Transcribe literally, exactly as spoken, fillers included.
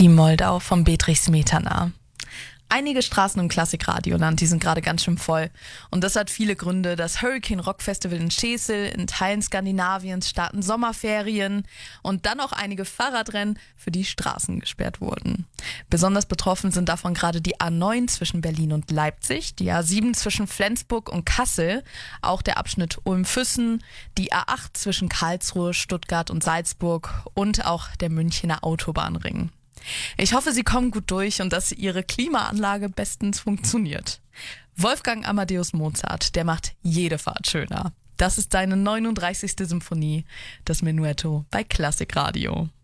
Die Moldau vom Bedřich Smetana. Einige Straßen im Klassikradioland, die sind gerade ganz schön voll. Und das hat viele Gründe. Das Hurricane Rock Festival in Schesel, in Teilen Skandinaviens starten Sommerferien und dann auch einige Fahrradrennen, für die Straßen gesperrt wurden. Besonders betroffen sind davon gerade die A neun zwischen Berlin und Leipzig, die A sieben zwischen Flensburg und Kassel, auch der Abschnitt Ulm-Füssen, die A acht zwischen Karlsruhe, Stuttgart und Salzburg und auch der Münchener Autobahnring. Ich hoffe, Sie kommen gut durch und dass Ihre Klimaanlage bestens funktioniert. Wolfgang Amadeus Mozart, der macht jede Fahrt schöner. Das ist seine neununddreißigste Symphonie, das Menuetto bei Klassikradio.